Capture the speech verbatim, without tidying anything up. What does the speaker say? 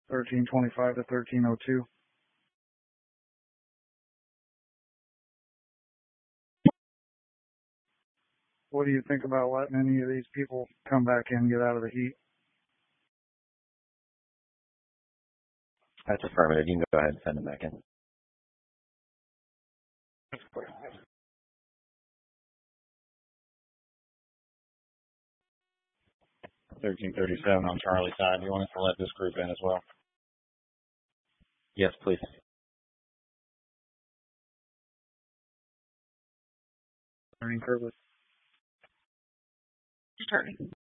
thirteen twenty-five to thirteen oh two. What do you think about letting any of these people come back in and get out of the heat? That's affirmative. You can go ahead and send them back in. thirteen thirty-seven on Charlie's side. You want us to let this group in as well? Yes, please. Turning Curtis. Turning.